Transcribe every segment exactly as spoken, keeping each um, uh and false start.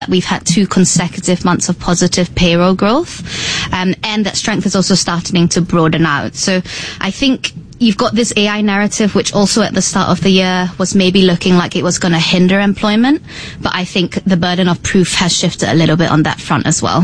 We've had two consecutive months of positive payroll growth, um, and that strength is also starting to broaden out. So I think you've got this A I narrative, which also at the start of the year was maybe looking like it was going to hinder employment, but I think the burden of proof has shifted a little bit on that front as well.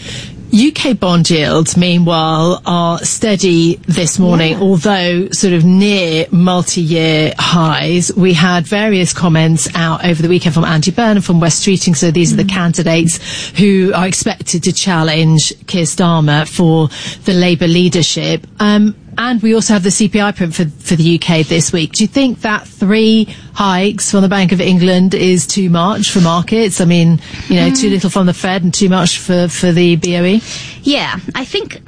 U K bond yields, meanwhile, are steady this morning, yeah. although sort of near multi-year highs. We had various comments out over the weekend from Andy Burnham from West Streeting. So these mm. are the candidates who are expected to challenge Keir Starmer for the Labour leadership. Um, And we also have the C P I print for, for the U K this week. Do you think that three hikes from the Bank of England is too much for markets? I mean, you know, mm. too little from the Fed and too much for, for the B O E? Yeah, I think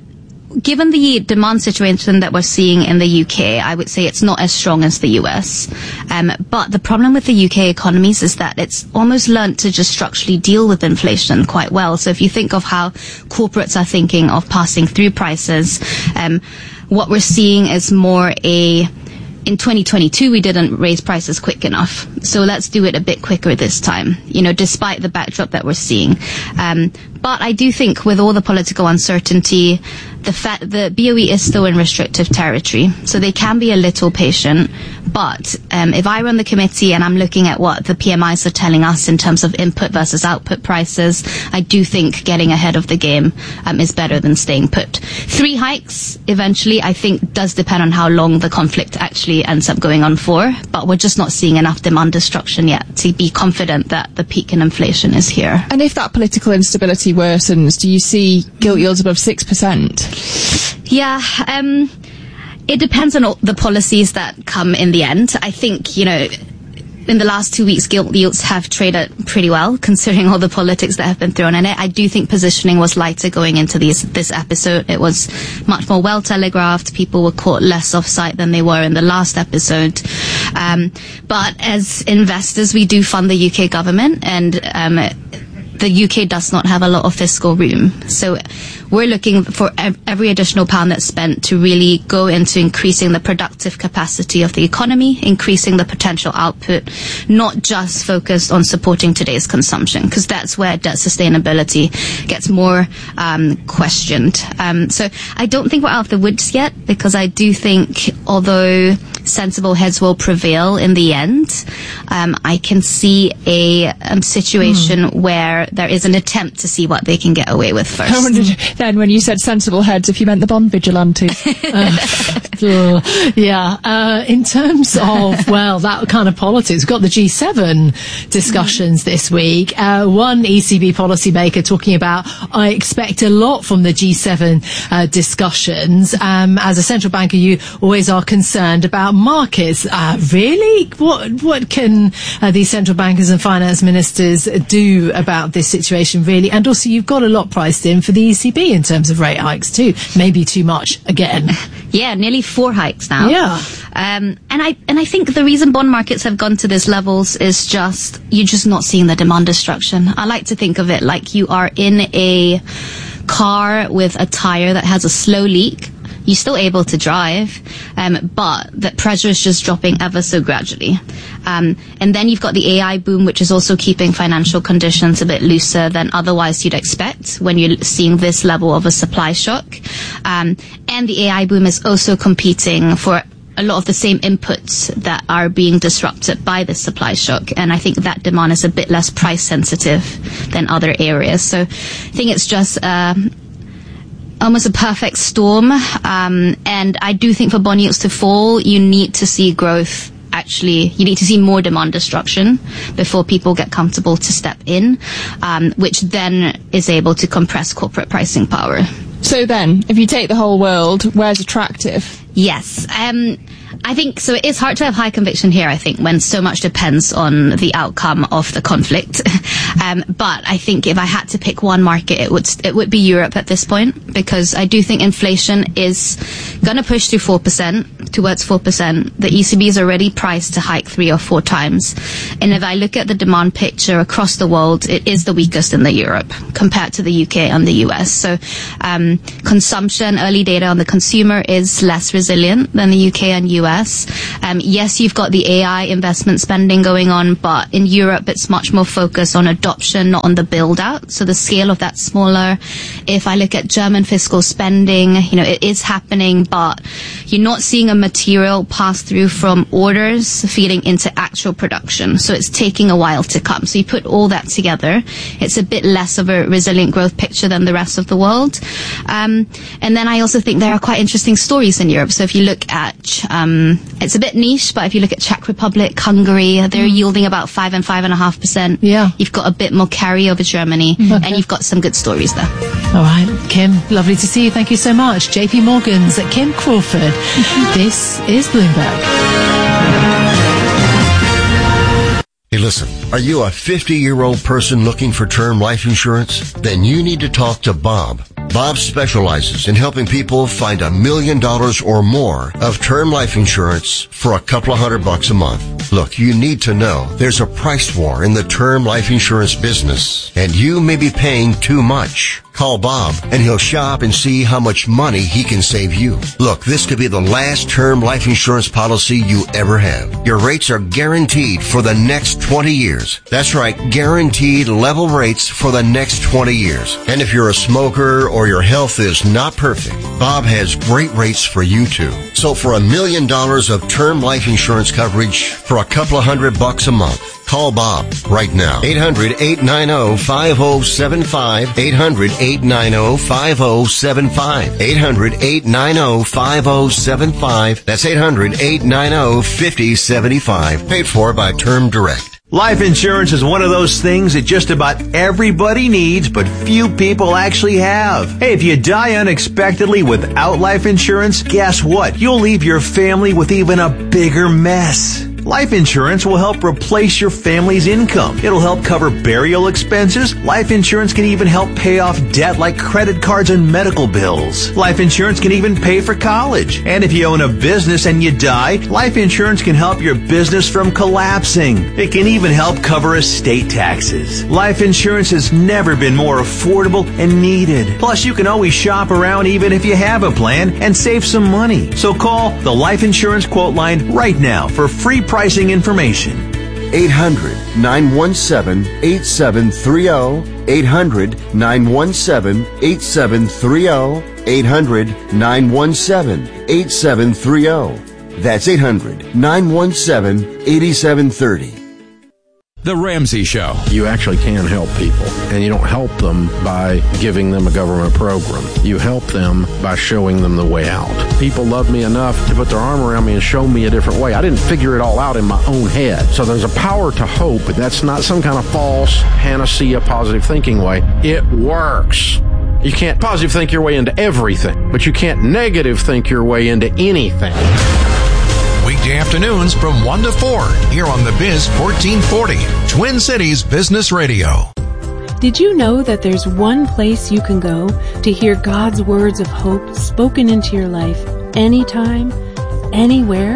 given the demand situation that we're seeing in the U K, I would say it's not as strong as the U S. Um, but the problem with the U K economies is that it's almost learned to just structurally deal with inflation quite well. So if you think of how corporates are thinking of passing through prices, um, what we're seeing is more a, in twenty twenty-two, we didn't raise prices quick enough. So let's do it a bit quicker this time, you know, despite the backdrop that we're seeing. Um, but I do think with all the political uncertainty, the fa- the B O E is still in restrictive territory. So they can be a little patient. But um, if I run the committee and I'm looking at what the P M Is are telling us in terms of input versus output prices, I do think getting ahead of the game um, is better than staying put. Three hikes eventually, I think, does depend on how long the conflict actually ends up going on for. But we're just not seeing enough demand destruction yet to be confident that the peak in inflation is here. And if that political instability worsens, do you see gilt yields above six percent? Yeah, um... it depends on all the policies that come in the end. I think, you know, in the last two weeks, gilt yields have traded pretty well, considering all the politics that have been thrown in it. I do think positioning was lighter going into these, this episode. It was much more well telegraphed. People were caught less offside than they were in the last episode. Um, but as investors, we do fund the U K government, and um, the U K does not have a lot of fiscal room. So we're looking for every additional pound that's spent to really go into increasing the productive capacity of the economy, increasing the potential output, not just focused on supporting today's consumption, because that's where debt sustainability gets more um, questioned. Um, so I don't think we're out of the woods yet, because I do think, although sensible heads will prevail in the end, um, I can see a um, situation mm. where there is an attempt to see what they can get away with first. I wondered then, when you said sensible heads, if you meant the bond vigilantes. uh, yeah. Uh, in terms of, well, that kind of politics, we've got the G seven discussions this week. Uh, one E C B policymaker talking about, I expect a lot from the G seven uh, discussions. Um, as a central banker, you always are concerned about markets. Uh, really? What what can uh, these central bankers and finance ministers do about this situation, really? And also, you've got a lot priced in for the E C B in terms of rate hikes too. Maybe too much again. Yeah, nearly four hikes now. Yeah. Um, and I and I think the reason bond markets have gone to these levels is just, you're just not seeing the demand destruction. I like to think of it like you are in a car with a tire that has a slow leak. You're still able to drive, um, but the pressure is just dropping ever so gradually. Um, and then you've got the A I boom, which is also keeping financial conditions a bit looser than otherwise you'd expect when you're seeing this level of a supply shock. Um, and the A I boom is also competing for a lot of the same inputs that are being disrupted by the supply shock. And I think that demand is a bit less price sensitive than other areas. So I think it's just uh, almost a perfect storm. Um, and I do think for bond yields to fall, you need to see growth. Actually, you need to see more demand destruction before people get comfortable to step in, um, which then is able to compress corporate pricing power. So then, if you take the whole world, where's attractive? Yes. Um, I think, so it is hard to have high conviction here, I think, when so much depends on the outcome of the conflict. um, but I think if I had to pick one market, it would it would be Europe at this point, because I do think inflation is going to push to four percent, towards four percent. The E C B is already priced to hike three or four times. And if I look at the demand picture across the world, it is the weakest in the Europe compared to the U K and the U S. So um, consumption, early data on the consumer is less resilient than the U K and U S. U S. Um, yes, you've got the A I investment spending going on, but in Europe, it's much more focused on adoption, not on the build out. So the scale of that's smaller. If I look at German fiscal spending, you know, it is happening, but you're not seeing a material pass through from orders feeding into actual production. So it's taking a while to come. So you put all that together, it's a bit less of a resilient growth picture than the rest of the world. Um, and then I also think there are quite interesting stories in Europe. So if you look at, um, it's a bit niche, but if you look at Czech Republic, Hungary, they're mm. yielding about five and five and a half percent. Yeah. You've got a bit more carry over Germany, mm. okay. and you've got some good stories there. All right, Kim, lovely to see you. Thank you so much. J P Morgan's at Kim Crawford. This is Bloomberg. Hey, listen, are you a fifty-year-old person looking for term life insurance? Then you need to talk to Bob. Bob specializes in helping people find a million dollars or more of term life insurance for a couple of hundred bucks a month. Look, you need to know there's a price war in the term life insurance business, and you may be paying too much. Call Bob, and he'll shop and see how much money he can save you. Look, this could be the last term life insurance policy you ever have. Your rates are guaranteed for the next twenty years. That's right, guaranteed level rates for the next twenty years. And if you're a smoker or your health is not perfect, Bob has great rates for you too. So for a million dollars of term life insurance coverage for a couple of hundred bucks a month, call Bob right now. eight hundred, eight nine zero, five zero seven five. eight hundred, eight nine zero, five zero seven five. eight hundred, eight nine zero, five zero seven five. That's eight hundred, eight nine zero, five zero seven five. Paid for by Term Direct. Life insurance is one of those things that just about everybody needs, but few people actually have. Hey, if you die unexpectedly without life insurance, guess what? You'll leave your family with even a bigger mess. Life insurance will help replace your family's income. It'll help cover burial expenses. Life insurance can even help pay off debt like credit cards and medical bills. Life insurance can even pay for college. And if you own a business and you die, life insurance can help your business from collapsing. It can even help cover estate taxes. Life insurance has never been more affordable and needed. Plus, you can always shop around even if you have a plan and save some money. So call the Life Insurance Quote Line right now for free pricing information. eight hundred, nine one seven, eight seven three zero. eight hundred, nine one seven, eight seven three zero. eight hundred, nine one seven, eight seven three zero. That's eight hundred, nine one seven, eight seven three zero. The Ramsey Show. You actually can help people, and you don't help them by giving them a government program. You help them by showing them the way out. People love me enough to put their arm around me and show me a different way. I didn't figure it all out in my own head. So there's a power to hope, but that's not some kind of false panacea positive thinking way. It works. You can't positive think your way into everything, but you can't negative think your way into anything. Weekday afternoons from one to four here on The Biz fourteen forty, Twin Cities Business Radio. Did you know that there's one place you can go to hear God's words of hope spoken into your life anytime, anywhere?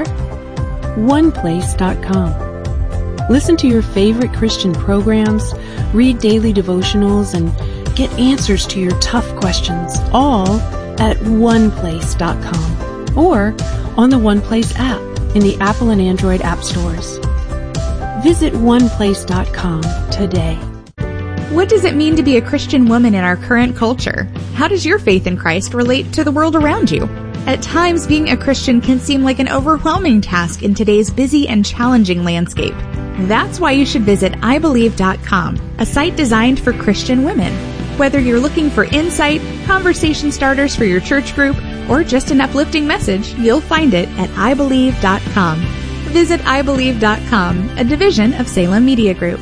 one place dot com. Listen to your favorite Christian programs, read daily devotionals, and get answers to your tough questions, all at one place dot com or on the OnePlace app in the Apple and Android app stores. Visit one place dot com today. What does it mean to be a Christian woman in our current culture? How does your faith in Christ relate to the world around you? At times, being a Christian can seem like an overwhelming task in today's busy and challenging landscape. That's why you should visit i believe dot com, a site designed for Christian women. Whether you're looking for insight, conversation starters for your church group, or just an uplifting message, you'll find it at i believe dot com. Visit i believe dot com, a division of Salem Media Group.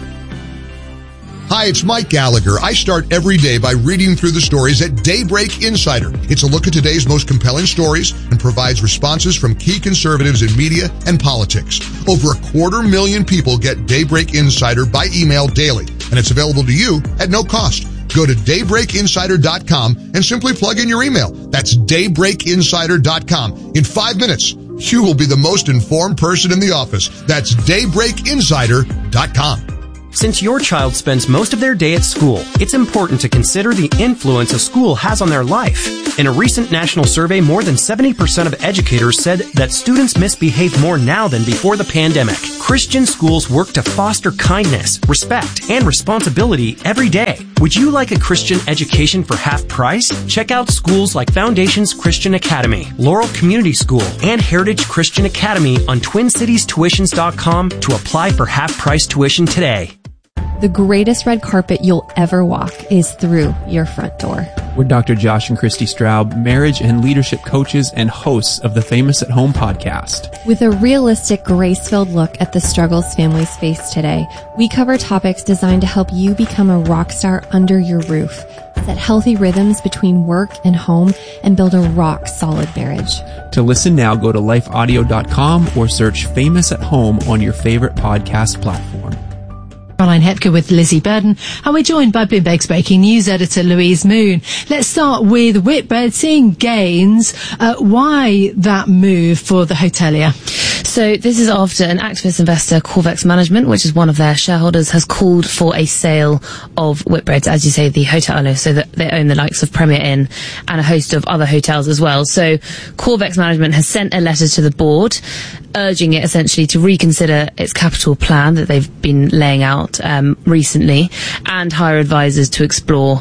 Hi, it's Mike Gallagher. I start every day by reading through the stories at Daybreak Insider. It's a look at today's most compelling stories and provides responses from key conservatives in media and politics. Over a quarter million people get Daybreak Insider by email daily, and it's available to you at no cost. Go to daybreak insider dot com and simply plug in your email. That's daybreak insider dot com. In five minutes, you will be the most informed person in the office. That's daybreak insider dot com. Since your child spends most of their day at school, it's important to consider the influence a school has on their life. In a recent national survey, more than seventy percent of educators said that students misbehave more now than before the pandemic. Christian schools work to foster kindness, respect, and responsibility every day. Would you like a Christian education for half price? Check out schools like Foundations Christian Academy, Laurel Community School, and Heritage Christian Academy on twin cities tuitions dot com to apply for half price tuition today. The greatest red carpet you'll ever walk is through your front door. We're Doctor Josh and Christy Straub, marriage and leadership coaches and hosts of the Famous at Home podcast. With a realistic, grace-filled look at the struggles families face today, we cover topics designed to help you become a rock star under your roof, set healthy rhythms between work and home, and build a rock-solid marriage. To listen now, go to life audio dot com or search Famous at Home on your favorite podcast platform. Caroline Hepker with Lizzie Burden, and we're joined by Bloomberg's breaking news editor Louise Moon. Let's start with Whitbread seeing gains. Uh, why that move for the hotelier? So this is after an activist investor, Corvex Management, which is one of their shareholders, has called for a sale of Whitbread, as you say, the hotel owner, so that they own the likes of Premier Inn and a host of other hotels as well. So Corvex Management has sent a letter to the board urging it essentially to reconsider its capital plan that they've been laying out um, recently and hire advisors to explore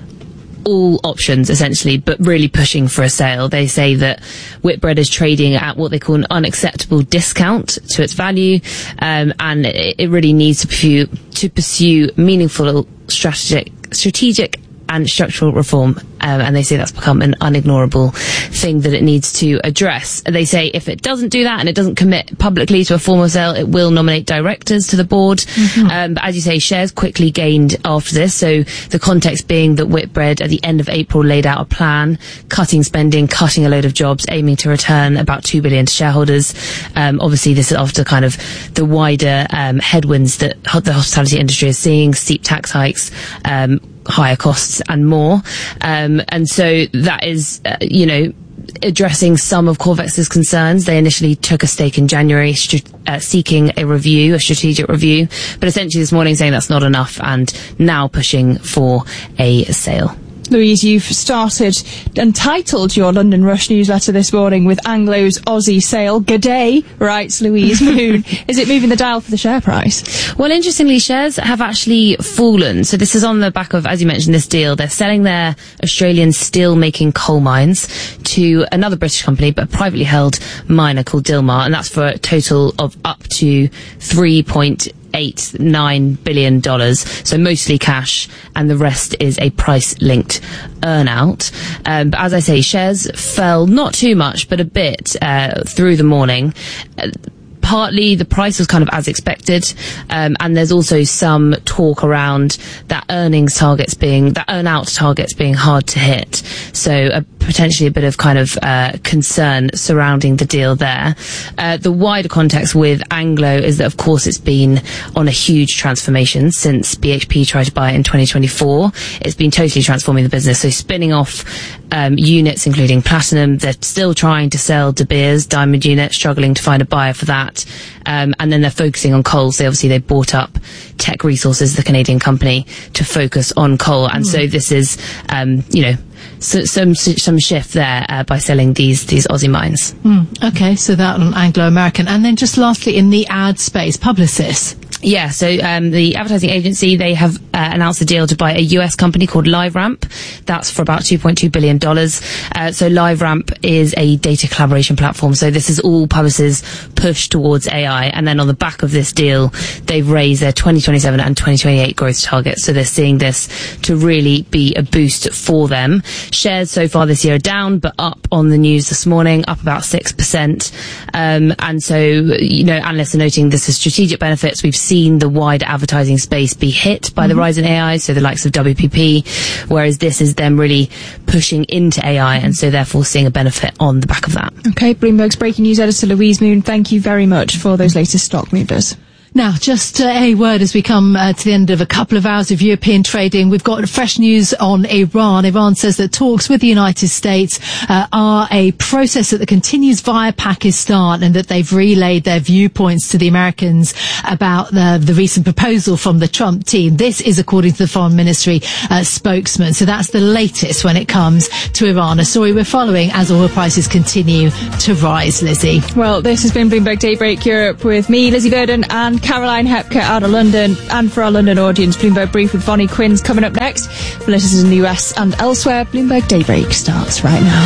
all options essentially, but really pushing for a sale. They say that Whitbread is trading at what they call an unacceptable discount to its value, um, and it, it really needs to pursue, to pursue meaningful strategic, strategic and structural reform, um, and they say that's become an unignorable thing that it needs to address. They say if it doesn't do that and it doesn't commit publicly to a formal sale, it will nominate directors to the board. Mm-hmm. Um, but as you say, shares quickly gained after this. So the context being that Whitbread at the end of April laid out a plan, cutting spending, cutting a load of jobs, aiming to return about two billion dollars to shareholders. Um, obviously this is after kind of the wider um, headwinds that the hospitality industry is seeing, steep tax hikes, um, higher costs and more. Um, and so that is, uh, you know, addressing some of Corvex's concerns. They initially took a stake in January, st- uh, seeking a review, a strategic review, but essentially this morning saying that's not enough and now pushing for a sale. Louise, you've started and titled your London Rush newsletter this morning with Anglo's Aussie sale. G'day, writes Louise Moon. Is it moving the dial for the share price? Well, interestingly, shares have actually fallen. So this is on the back of, as you mentioned, this deal. They're selling their Australian steel-making coal mines to another British company, but a privately held miner called Dilmar, and that's for a total of up to three point eight nine billion dollars, so mostly cash, and the rest is a price-linked earnout. Um, but as I say, shares fell not too much, but a bit uh, through the morning. Uh, Partly the price was kind of as expected, um, and there's also some talk around that earnings targets being, that earn-out targets being hard to hit. So uh, potentially a bit of kind of uh, concern surrounding the deal there. Uh, the wider context with Anglo is that, of course, it's been on a huge transformation since B H P tried to buy it in twenty twenty-four. It's been totally transforming the business. So spinning off um, units, including platinum. They're still trying to sell De Beers diamond unit, struggling to find a buyer for that. Um, and then they're focusing on coal. So obviously they bought up Teck Resources, the Canadian company, to focus on coal. And mm. so this is, um, you know, so, some some shift there uh, by selling these these Aussie mines. Mm. Okay, so that on Anglo American. And then just lastly, in the ad space, Publicis. Yeah, so um, the advertising agency, they have uh, announced a deal to buy a U S company called LiveRamp. That's for about two point two billion dollars. Uh, so LiveRamp is a data collaboration platform. So this is all Publicis' push towards A I. And then on the back of this deal, they've raised their twenty twenty-seven and twenty twenty-eight growth targets. So they're seeing this to really be a boost for them. Shares so far this year are down, but up on the news this morning, up about six percent. Um, and so, you know, analysts are noting this is strategic benefits. We've seen the wider advertising space be hit by mm-hmm. the rise in A I, so the likes of W P P, whereas this is them really pushing into A I, and so therefore seeing a benefit on the back of that. Okay, Bloomberg's breaking news editor Louise Moon, thank you very much for those latest stock movers. Now, just uh, a word as we come uh, to the end of a couple of hours of European trading. We've got fresh news on Iran. Iran says that talks with the United States uh, are a process that continues via Pakistan, and that they've relayed their viewpoints to the Americans about the, the recent proposal from the Trump team. This is according to the Foreign Ministry uh, spokesman. So that's the latest when it comes to Iran. A story we're following as oil prices continue to rise, Lizzie. Well, this has been Bloomberg Daybreak Europe with me, Lizzie Burden, and Caroline Hepker out of London. And for our London audience, Bloomberg Brief with Vonnie Quinn's coming up next. For listeners in the U S and elsewhere, Bloomberg Daybreak starts right now.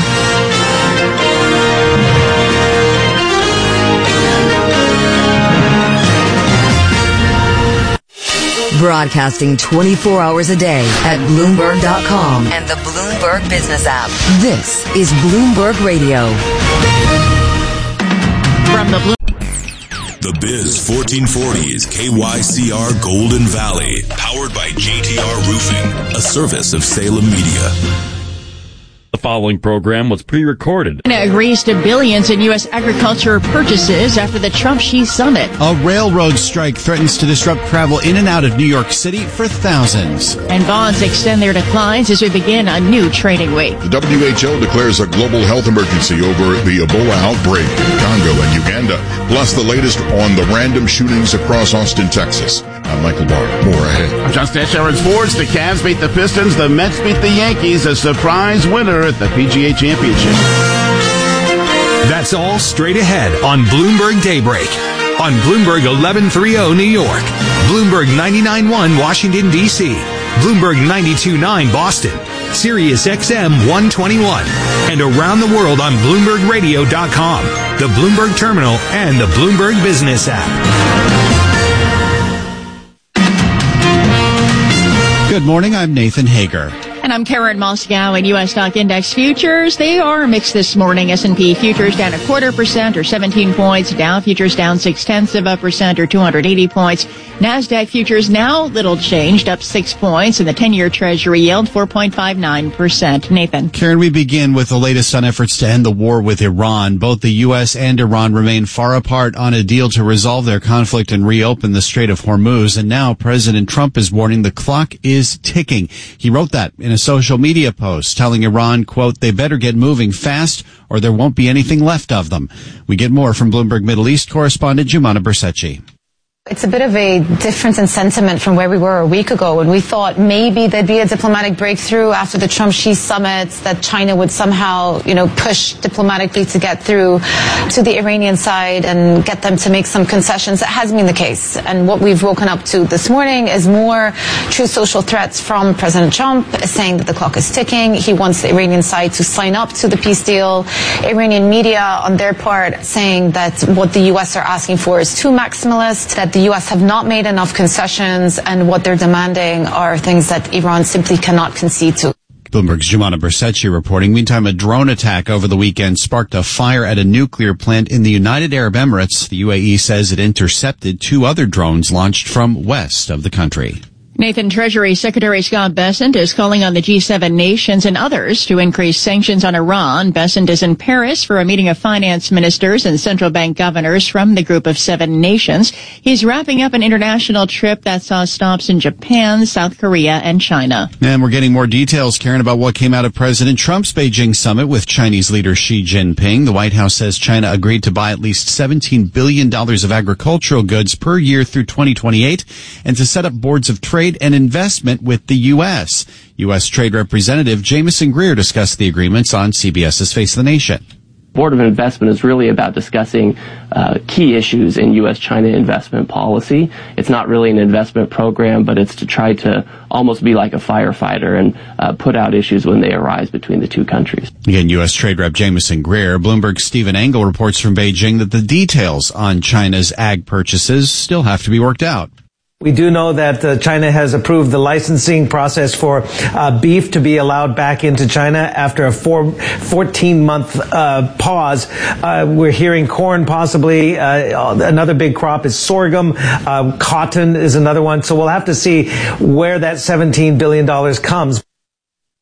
Broadcasting twenty-four hours a day at Bloomberg dot com and the Bloomberg Business app. This is Bloomberg Radio. From the Bloomberg. The Biz fourteen forty is K Y C R Golden Valley, powered by J T R Roofing, a service of Salem Media. The following program was pre-recorded. China agrees to billions in U S agriculture purchases after the Trump-Xi summit. A railroad strike threatens to disrupt travel in and out of New York City for thousands. And bonds extend their declines as we begin a new trading week. The W H O declares a global health emergency over the Ebola outbreak in Congo and Uganda, plus the latest on the random shootings across Austin, Texas. I'm Michael Barr. More ahead. I'm John Stashower in sports. The Cavs beat the Pistons. The Mets beat the Yankees. A surprise winner at the P G A Championship. That's all straight ahead on Bloomberg Daybreak. On Bloomberg eleven thirty New York. Bloomberg ninety-nine point one Washington, D C. Bloomberg ninety-two point nine Boston. Sirius X M one twenty-one. And around the world on Bloomberg Radio dot com, the Bloomberg Terminal, and the Bloomberg Business app. Good morning, I'm Nathan Hager. And I'm Karen Moscow. In U S stock index futures, they are mixed this morning. S and P futures down a quarter percent or seventeen points. Dow futures down six tenths of a percent or two hundred eighty points. NASDAQ futures now little changed, up six points, and the ten-year Treasury yield four point five nine percent. Nathan. Karen, we begin with the latest on efforts to end the war with Iran. Both the U S and Iran remain far apart on a deal to resolve their conflict and reopen the Strait of Hormuz. And now President Trump is warning the clock is ticking. He wrote that in a social media post, telling Iran, quote, they better get moving fast or there won't be anything left of them. We get more from Bloomberg Middle East correspondent Jumana Bersecci. It's a bit of a difference in sentiment from where we were a week ago when we thought maybe there'd be a diplomatic breakthrough after the Trump-Xi summit, that China would somehow, you know, push diplomatically to get through to the Iranian side and get them to make some concessions. It hasn't been the case. And what we've woken up to this morning is more true social threats from President Trump, saying that the clock is ticking. He wants the Iranian side to sign up to the peace deal. Iranian media, on their part, saying that what the U S are asking for is too maximalist, that the U S have not made enough concessions, and what they're demanding are things that Iran simply cannot concede to. Bloomberg's Jumana Bersecci reporting. Meantime, a drone attack over the weekend sparked a fire at a nuclear plant in the United Arab Emirates. The U A E says it intercepted two other drones launched from west of the country. Nathan, Treasury Secretary Scott Bessent is calling on the G seven nations and others to increase sanctions on Iran. Bessent is in Paris for a meeting of finance ministers and central bank governors from the group of seven nations. He's wrapping up an international trip that saw stops in Japan, South Korea, and China. And we're getting more details, Karen, about what came out of President Trump's Beijing summit with Chinese leader Xi Jinping. The White House says China agreed to buy at least seventeen billion dollars of agricultural goods per year through twenty twenty-eight and to set up boards of trade and investment with the U S. U S Trade Representative Jamison Greer discussed the agreements on CBS's Face of the Nation. Board of Investment is really about discussing uh, key issues in U S-China investment policy. It's not really an investment program, but it's to try to almost be like a firefighter and uh, put out issues when they arise between the two countries. Again, U S Trade Rep Jamison Greer. Bloomberg's Stephen Engel reports from Beijing that the details on China's ag purchases still have to be worked out. We do know that uh, China has approved the licensing process for uh, beef to be allowed back into China after a four, fourteen-month uh, pause. Uh, we're hearing corn possibly. Uh, another big crop is sorghum. Uh, cotton is another one. So we'll have to see where that seventeen billion dollars comes.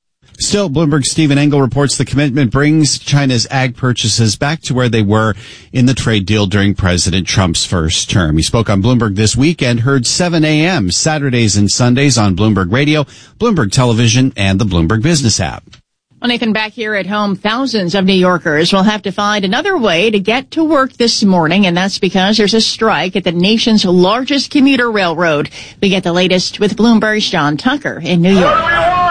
Still, Bloomberg's Stephen Engel reports the commitment brings China's ag purchases back to where they were in the trade deal during President Trump's first term. He spoke on Bloomberg this weekend, heard seven a.m. Saturdays and Sundays on Bloomberg Radio, Bloomberg Television, and the Bloomberg Business app. Well, Nathan, back here at home, thousands of New Yorkers will have to find another way to get to work this morning, and that's because there's a strike at the nation's largest commuter railroad. We get the latest with Bloomberg's John Tucker in New York.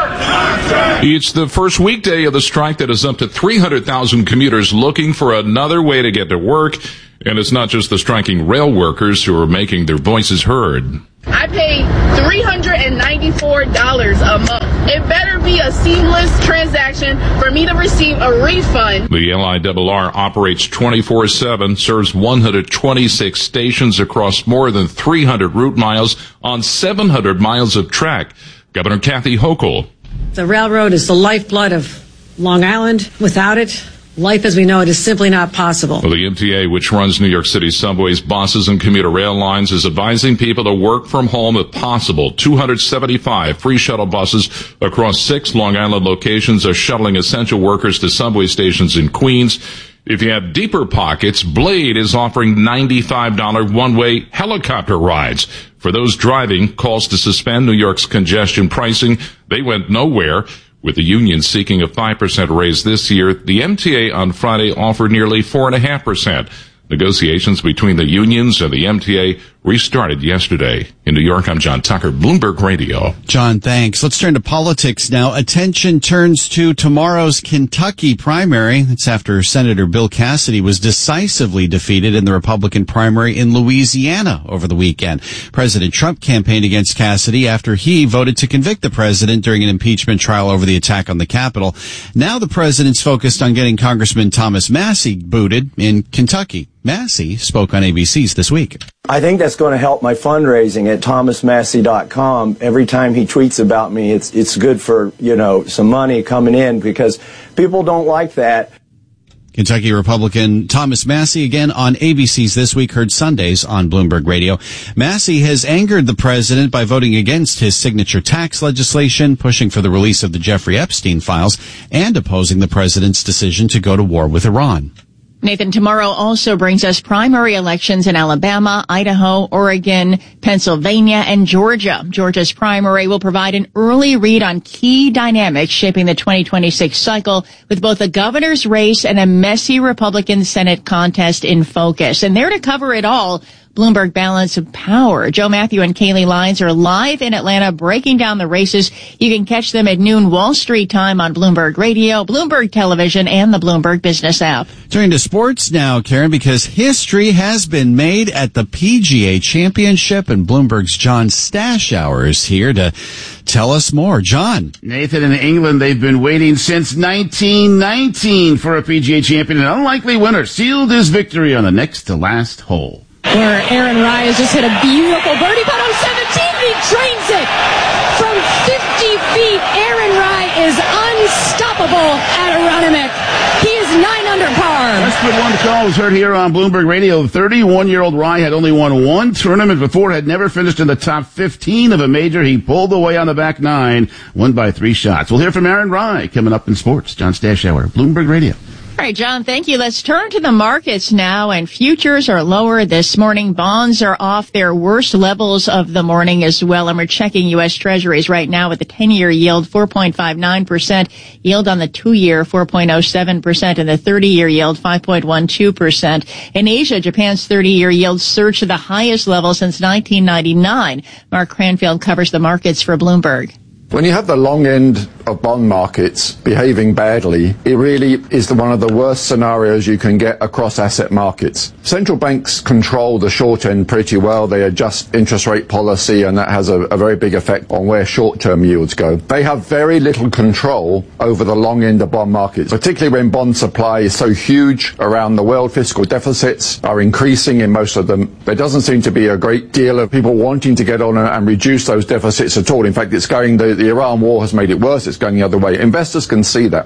It's the first weekday of the strike that is up to three hundred thousand commuters looking for another way to get to work. And it's not just the striking rail workers who are making their voices heard. I pay three hundred ninety-four dollars a month. It better be a seamless transaction for me to receive a refund. The L I R R operates twenty-four seven, serves one hundred twenty-six stations across more than three hundred route miles on seven hundred miles of track. Governor Kathy Hochul. The railroad is the lifeblood of Long Island. Without it, life as we know it is simply not possible. Well, the M T A, which runs New York City subways, buses, and commuter rail lines, is advising people to work from home if possible. two hundred seventy-five free shuttle buses across six Long Island locations are shuttling essential workers to subway stations in Queens. If you have deeper pockets, Blade is offering ninety-five dollars one-way helicopter rides. For those driving, calls to suspend New York's congestion pricing, they went nowhere. With the union seeking a five percent raise this year, the M T A on Friday offered nearly four point five percent. Negotiations between the unions and the M T A restarted yesterday. In New York, I'm John Tucker, Bloomberg Radio. John, thanks. Let's turn to politics now. Attention turns to tomorrow's Kentucky primary. It's after Senator Bill Cassidy was decisively defeated in the Republican primary in Louisiana over the weekend. President Trump campaigned against Cassidy after he voted to convict the president during an impeachment trial over the attack on the Capitol. Now the president's focused on getting Congressman Thomas Massie booted in Kentucky. Massie spoke on A B C's This Week. I think that's going to help my fundraising at thomas massie dot com. Every time he tweets about me, it's it's good for, you know, some money coming in because people don't like that. Kentucky Republican Thomas Massie, again on A B C's This Week, heard Sundays on Bloomberg Radio. Massie has angered the president by voting against his signature tax legislation, pushing for the release of the Jeffrey Epstein files, and opposing the president's decision to go to war with Iran. Nathan, tomorrow also brings us primary elections in Alabama, Idaho, Oregon, Pennsylvania, and Georgia. Georgia's primary will provide an early read on key dynamics shaping the twenty twenty-six cycle, with both a governor's race and a messy Republican Senate contest in focus. And there to cover it all, Bloomberg Balance of Power. Joe Matthew and Kaylee Lyons are live in Atlanta breaking down the races. You can catch them at noon Wall Street time on Bloomberg Radio, Bloomberg Television, and the Bloomberg Business app. Turning to sports now, Karen, because history has been made at the P G A Championship, and Bloomberg's John Stashower is here to tell us more. John. Nathan, in England, they've been waiting since nineteen nineteen for a P G A champion. An unlikely winner sealed his victory on the next to last hole. Where Aaron Rai has just hit a beautiful birdie putt on seventeen. He drains it from fifty feet. Aaron Rai is unstoppable at Aronimink. He is nine under par. That's good one to call. Was heard here on Bloomberg Radio. thirty-one-year-old Rai had only won one tournament before, had never finished in the top fifteen of a major. He pulled away on the back nine, won by three shots. We'll hear from Aaron Rai coming up in sports. John Stashower, Bloomberg Radio. All right, John, thank you. Let's turn to the markets now, and futures are lower this morning. Bonds are off their worst levels of the morning as well, and we're checking U S Treasuries right now with the ten-year yield four point five nine percent, yield on the two-year four point oh seven percent, and the thirty-year yield five point one two percent. In Asia, Japan's thirty-year yield surged to the highest level since nineteen ninety-nine. Mark Cranfield covers the markets for Bloomberg. When you have the long end of bond markets behaving badly, it really is the, one of the worst scenarios you can get across asset markets. Central banks control the short end pretty well. They adjust interest rate policy, and that has a, a very big effect on where short-term yields go. They have very little control over the long end of bond markets, particularly when bond supply is so huge around the world. Fiscal deficits are increasing in most of them. There doesn't seem to be a great deal of people wanting to get on and reduce those deficits at all. In fact, it's going the The Iran war has made it worse. It's going the other way. Investors can see that.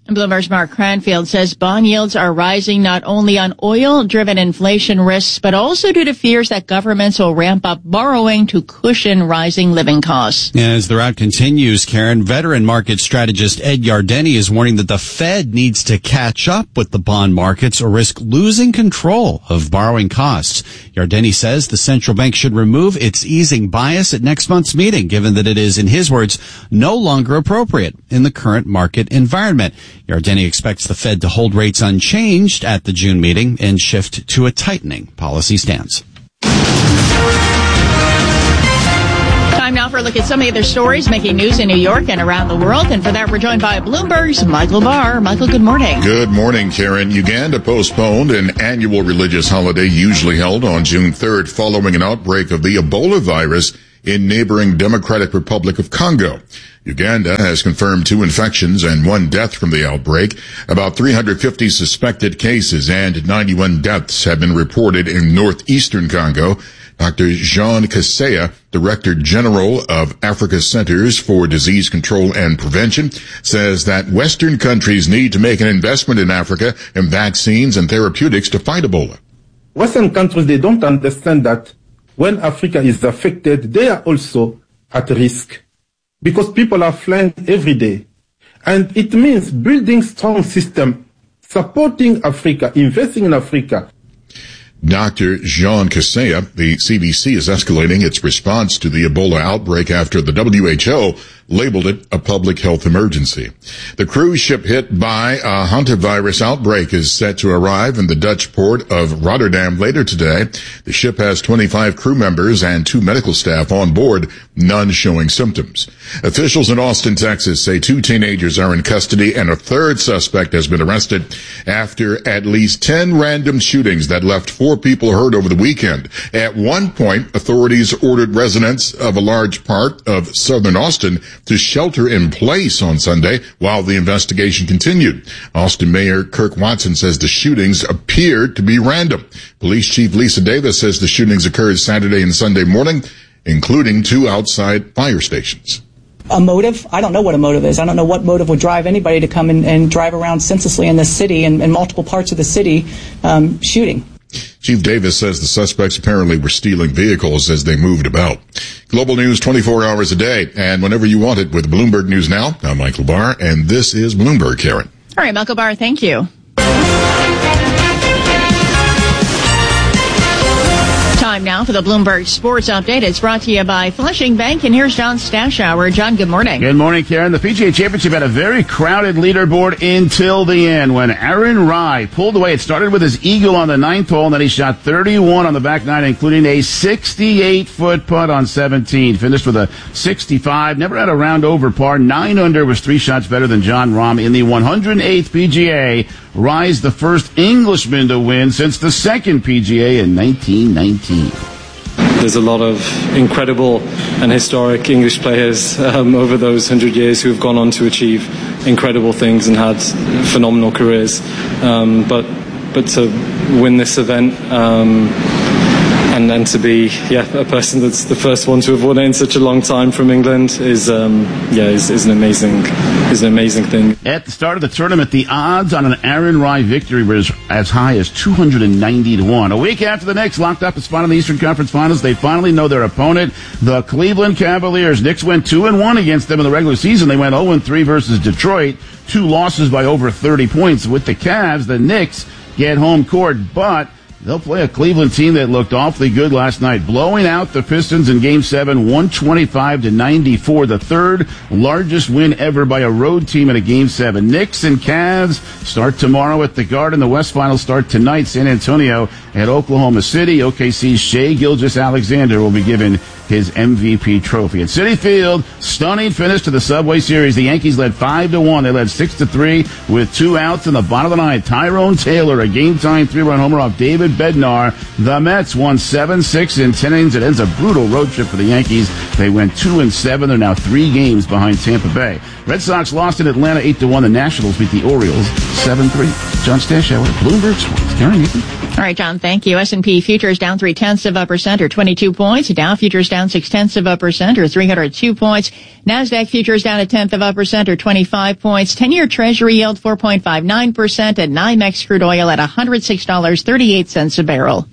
Bloomberg's Mark Cranfield says bond yields are rising not only on oil-driven inflation risks, but also due to fears that governments will ramp up borrowing to cushion rising living costs. And as the rout continues, Karen, veteran market strategist Ed Yardeni is warning that the Fed needs to catch up with the bond markets or risk losing control of borrowing costs. Yardeni says the central bank should remove its easing bias at next month's meeting, given that it is, in his words, no longer appropriate in the current market environment. Yardeni expects the Fed to hold rates unchanged at the June meeting and shift to a tightening policy stance. Time now for a look at some of the other stories making news in New York and around the world. And for that, we're joined by Bloomberg's Michael Barr. Michael, good morning. Good morning, Karen. Uganda postponed an annual religious holiday usually held on June third following an outbreak of the Ebola virus in neighboring Democratic Republic of Congo. Uganda has confirmed two infections and one death from the outbreak. About three hundred fifty suspected cases and ninety-one deaths have been reported in northeastern Congo. Doctor Jean Kaseya, Director General of Africa Centers for Disease Control and Prevention, says that Western countries need to make an investment in Africa in vaccines and therapeutics to fight Ebola. Western countries, they don't understand that when Africa is affected, they are also at risk because people are flying every day. And it means building strong system, supporting Africa, investing in Africa. Doctor Jean Kaseya, the C D C is escalating its response to the Ebola outbreak after the W H O labeled it a public health emergency. The cruise ship hit by a hantavirus outbreak is set to arrive in the Dutch port of Rotterdam later today. The ship has twenty-five crew members and two medical staff on board, none showing symptoms. Officials in Austin, Texas say two teenagers are in custody and a third suspect has been arrested after at least ten random shootings that left four people hurt over the weekend. At one point, authorities ordered residents of a large part of southern Austin to shelter in place on Sunday while the investigation continued. Austin Mayor Kirk Watson says the shootings appeared to be random. Police Chief Lisa Davis says the shootings occurred Saturday and Sunday morning, including two outside fire stations. A motive? I don't know what a motive is. I don't know what motive would drive anybody to come and, and drive around senselessly in this city and in multiple parts of the city um, shooting. Chief Davis says the suspects apparently were stealing vehicles as they moved about. Global news twenty-four hours a day and whenever you want it with Bloomberg News Now. I'm Michael Barr, and this is Bloomberg, Karen. All right, Michael Barr, thank you. Time now for the Bloomberg Sports Update. It's brought to you by Flushing Bank, and here's John Stashower. John, good morning. Good morning, Karen. The P G A Championship had a very crowded leaderboard until the end when Aaron Rai pulled away. It started with his eagle on the ninth hole, and then he shot thirty-one on the back nine, including a sixty-eight foot putt on seventeen. Finished with a sixty-five. Never had a round over par. Nine under was three shots better than Jon Rahm in the one hundred eighth P G A. Rai's the first Englishman to win since the second P G A in nineteen nineteen. There's a lot of incredible and historic English players um, over those hundred years who have gone on to achieve incredible things and had phenomenal careers. Um, but but to win this event um, and then to be yeah a person that's the first one to have won it in such a long time from England is um, yeah is, is an amazing is an amazing thing. At the start of the tournament, the odds on an Aaron Rai victory were as high as two hundred ninety to one. A week after the Knicks locked up a spot in the Eastern Conference Finals, they finally know their opponent, the Cleveland Cavaliers. Knicks went two and one against them in the regular season. They went oh and three versus Detroit, two losses by over thirty points. With the Cavs, the Knicks get home court, but they'll play a Cleveland team that looked awfully good last night, blowing out the Pistons in Game seven, one twenty-five to ninety-four, the third largest win ever by a road team in a Game seven. Knicks and Cavs start tomorrow at the Garden. The West Finals start tonight, San Antonio at Oklahoma City. O K C's Shai Gilgeous-Alexander will be given his M V P trophy. At Citi Field, stunning finish to the Subway Series. The Yankees led five to one. They led six to three with two outs in the bottom of the ninth. Tyrone Taylor, a game-tying three-run homer off David Bednar. The Mets won seven six in ten innings. It ends a brutal road trip for the Yankees. They went two and seven. They're now three games behind Tampa Bay. Red Sox lost in Atlanta eight to one. The Nationals beat the Orioles seven three. John Stashower, Bloomberg Sports. Karen, Ethan. All right, John, thank you. S and P futures down three tenths of a percent or twenty-two points. Dow futures down six tenths of a percent or three hundred two points. NASDAQ futures down a tenth of a percent or twenty-five points. ten-year Treasury yield four point five nine percent and NYMEX crude oil at one hundred six dollars and thirty-eight cents a barrel.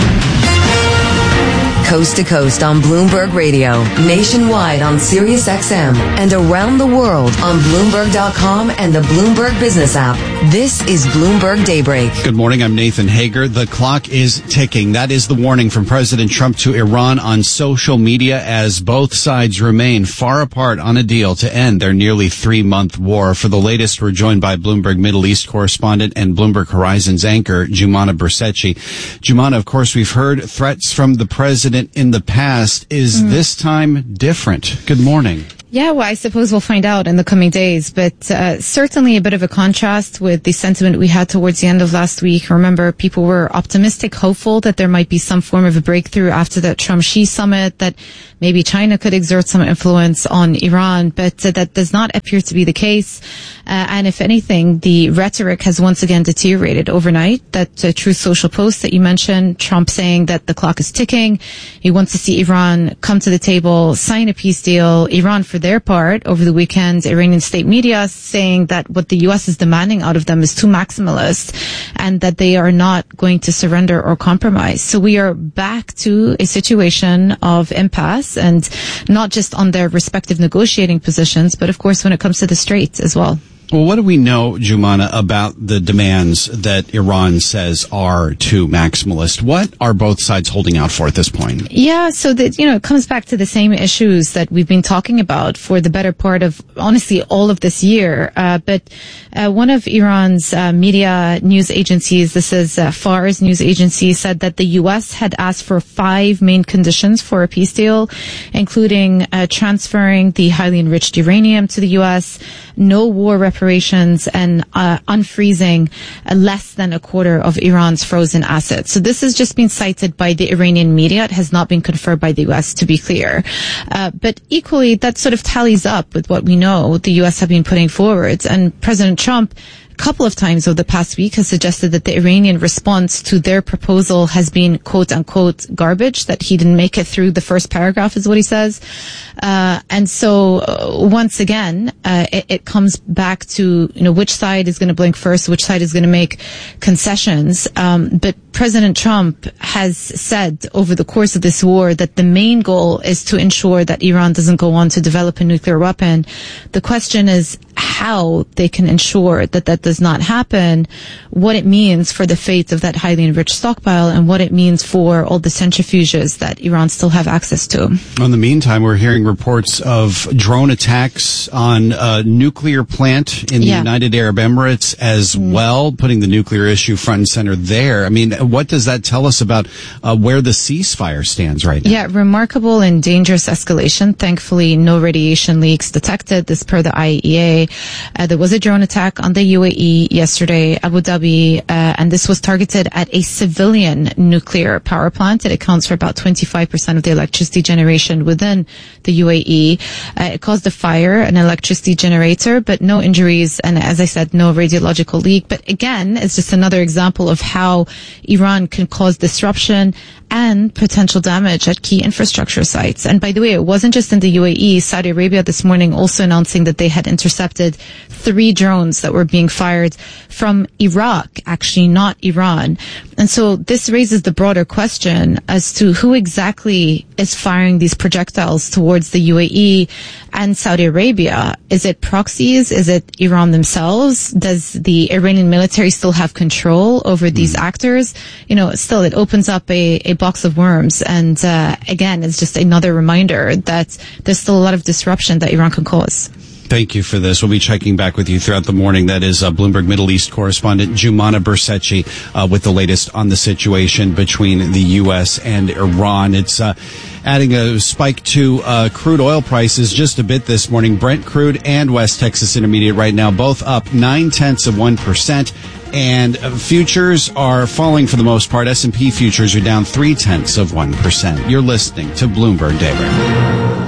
Coast to coast on Bloomberg Radio, nationwide on Sirius X M, and around the world on Bloomberg dot com and the Bloomberg Business app. This is Bloomberg Daybreak. Good morning. I'm Nathan Hager. The clock is ticking. That is the warning from President Trump to Iran on social media as both sides remain far apart on a deal to end their nearly three-month war. For the latest, we're joined by Bloomberg Middle East correspondent and Bloomberg Horizons anchor, Jumana Bersecci. Jumana, of course, we've heard threats from the president in the past. Is mm. this time different? Good morning. Yeah, well, I suppose we'll find out in the coming days, but uh, certainly a bit of a contrast with the sentiment we had towards the end of last week. Remember, people were optimistic, hopeful that there might be some form of a breakthrough after that Trump-Xi summit, that maybe China could exert some influence on Iran, but uh, that does not appear to be the case. Uh, and if anything, the rhetoric has once again deteriorated overnight. That uh, Truth Social post that you mentioned, Trump saying that the clock is ticking. He wants to see Iran come to the table, sign a peace deal. Iran, for their part, over the weekend, Iranian state media saying that what the U S is demanding out of them is too maximalist and that they are not going to surrender or compromise. So we are back to a situation of impasse, and not just on their respective negotiating positions, but of course when it comes to the Strait as well. Well, what do we know, Jumana, about the demands that Iran says are too maximalist? What are both sides holding out for at this point? Yeah, so that, you know, it comes back to the same issues that we've been talking about for the better part of, honestly, all of this year. Uh, but uh, one of Iran's uh, media news agencies, this is uh, Fars news agency, said that the U S had asked for five main conditions for a peace deal, including uh, transferring the highly enriched uranium to the U S, no war reparations, and uh, unfreezing uh, less than a quarter of Iran's frozen assets. So this has just been cited by the Iranian media. It has not been confirmed by the U S, to be clear. Uh, but equally, that sort of tallies up with what we know the U S have been putting forward. And President Trump, a couple of times over the past week, has suggested that the Iranian response to their proposal has been quote unquote garbage, that he didn't make it through the first paragraph is what he says. Uh, and so uh, once again, uh, it, it comes back to, you know, which side is going to blink first, which side is going to make concessions. Um, but President Trump has said over the course of this war that the main goal is to ensure that Iran doesn't go on to develop a nuclear weapon. The question is how they can ensure that that does not happen, what it means for the fate of that highly enriched stockpile, and what it means for all the centrifuges that Iran still have access to. In the meantime, we're hearing reports of drone attacks on a nuclear plant in the yeah. United Arab Emirates as mm. well, putting the nuclear issue front and center there. I mean, what does that tell us about uh, where the ceasefire stands right now? Yeah, remarkable and dangerous escalation. Thankfully, no radiation leaks detected, this per the I A E A. Uh, there was a drone attack on the U A E yesterday, Abu Dhabi, uh, and this was targeted at a civilian nuclear power plant. It accounts for about twenty-five percent of the electricity generation within the U A E. Uh, it caused a fire, an electricity generator, but no injuries, and as I said, no radiological leak. But again, it's just another example of how Iran can cause disruption and potential damage at key infrastructure sites. And by the way, it wasn't just in the U A E. Saudi Arabia this morning also announcing that they had intercepted three drones that were being fired from Iraq, actually not Iran. And so this raises the broader question as to who exactly is firing these projectiles towards the U A E and Saudi Arabia. Is it proxies? Is it Iran themselves? Does the Iranian military still have control over these mm. actors? You know, still, it opens up a, a box of worms. And uh, again, it's just another reminder that there's still a lot of disruption that Iran can cause. Thank you for this. We'll be checking back with you throughout the morning. That is uh, Bloomberg Middle East correspondent Jumana Bersecci uh, with the latest on the situation between the U S and Iran. It's uh, adding a spike to uh, crude oil prices just a bit this morning. Brent crude and West Texas Intermediate right now both up nine tenths of one percent. And uh, futures are falling for the most part. S and P futures are down three tenths of one percent. You're listening to Bloomberg Daybreak.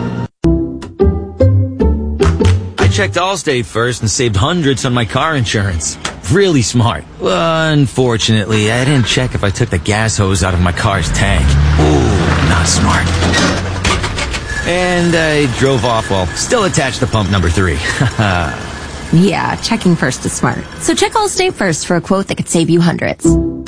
Checked Allstate first and saved hundreds on my car insurance. Really smart. Unfortunately, I didn't check if I took the gas hose out of my car's tank. Ooh, not smart. And I drove off while still attached to pump number three. Yeah, checking first is smart. So check Allstate first for a quote that could save you hundreds.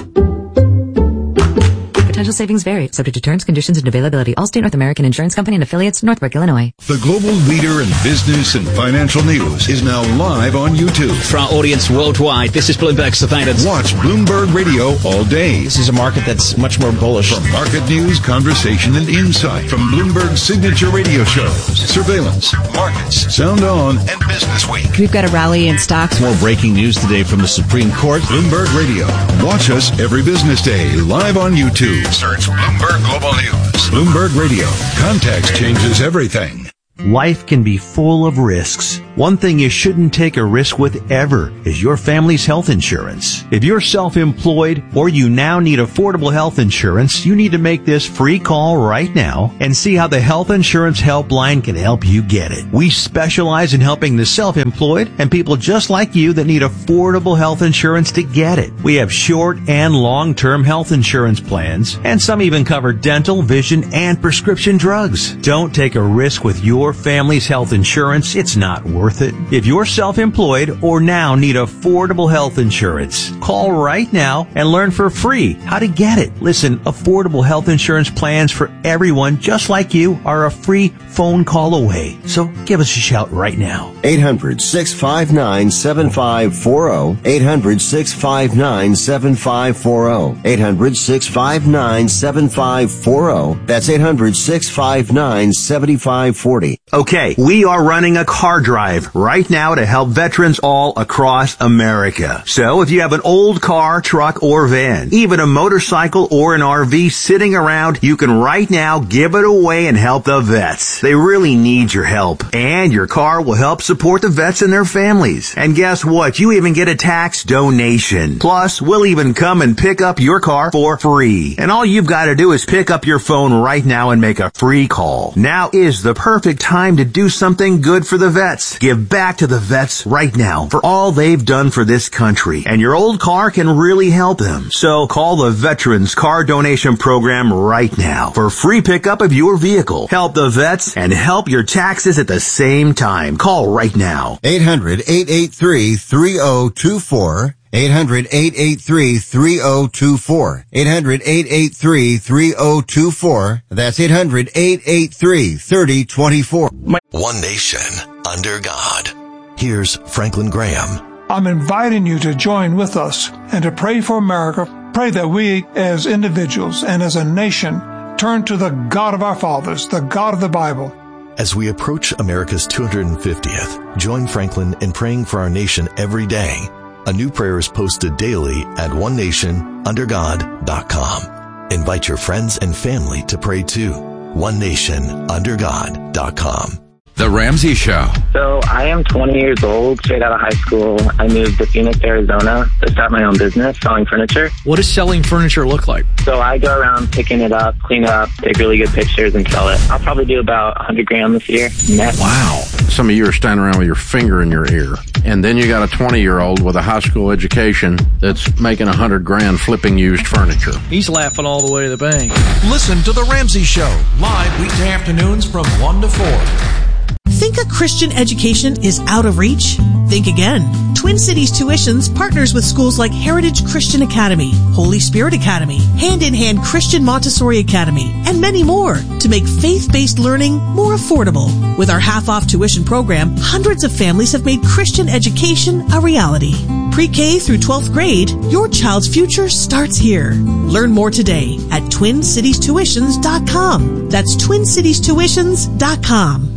Potential savings vary, subject to terms, conditions, and availability. Allstate North American Insurance Company and affiliates, Northbrook, Illinois. The global leader in business and financial news is now live on YouTube. For our audience worldwide, this is Bloomberg Surveillance. Watch Bloomberg Radio all day. This is a market that's much more bullish. From market news, conversation, and insight. From Bloomberg's signature radio shows, surveillance, markets, Sound On, and Business Week. We've got a rally in stocks. More breaking news today from the Supreme Court. Bloomberg Radio. Watch us every business day live on YouTube. Search Bloomberg Global News. Bloomberg Radio. Context changes everything. Life can be full of risks. One thing you shouldn't take a risk with ever is your family's health insurance. If you're self-employed or you now need affordable health insurance, you need to make this free call right now and see how the Health Insurance Helpline can help you get it. We specialize in helping the self-employed and people just like you that need affordable health insurance to get it. We have short and long-term health insurance plans, and some even cover dental, vision, and prescription drugs. Don't take a risk with your family's health insurance. It's not worth it. If you're self-employed or now need affordable health insurance, call right now and learn for free how to get it. Listen, affordable health insurance plans for everyone just like you are a free phone call away. So give us a shout right now. eight hundred, six five nine, seven five four zero. eight hundred, six five nine, seven five four zero. eight hundred, six five nine, seven five four zero. That's eight hundred, six five nine, seven five four zero. Okay, we are running a car drive right now to help veterans all across America. So if you have an old car, truck, or van, even a motorcycle or an R V sitting around, you can right now give it away and help the vets. They really need your help. And your car will help support the vets and their families. And guess what? You even get a tax donation. Plus, we'll even come and pick up your car for free. And all you've got to do is pick up your phone right now and make a free call. Now is the perfect time to do something good for the vets. Give back to the vets right now for all they've done for this country. And your old car can really help them. So call the Veterans Car Donation Program right now for free pickup of your vehicle. Help the vets and help your taxes at the same time. Call right now. eight hundred, eight eight three, three zero two four. eight hundred, eight eight three, three zero two four. eight hundred, eight eight three, three zero two four. That's eight hundred, eight eight three, three zero two four. One nation under God. Here's Franklin Graham. I'm inviting you to join with us and to pray for America. Pray that we as individuals and as a nation turn to the God of our fathers, the God of the Bible. As we approach America's two hundred fiftieth, join Franklin in praying for our nation every day. A new prayer is posted daily at one nation under god dot com. Invite your friends and family to pray too. one nation under god dot com. The Ramsey Show. So I am twenty years old, straight out of high school. I moved to Phoenix, Arizona to start my own business selling furniture. What does selling furniture look like? So I go around picking it up, clean it up, take really good pictures and sell it. I'll probably do about one hundred grand this year net. Wow. Some of you are standing around with your finger in your ear. And then you got a twenty-year-old with a high school education that's making one hundred grand flipping used furniture. He's laughing all the way to the bank. Listen to The Ramsey Show, live weekday afternoons from one to four. Think a Christian education is out of reach? Think again. Twin Cities Tuitions partners with schools like Heritage Christian Academy, Holy Spirit Academy, Hand in Hand Christian Montessori Academy, and many more to make faith-based learning more affordable. With our half-off tuition program, hundreds of families have made Christian education a reality. Pre-K through twelfth grade, your child's future starts here. Learn more today at twin cities tuitions dot com. That's twin cities tuitions dot com.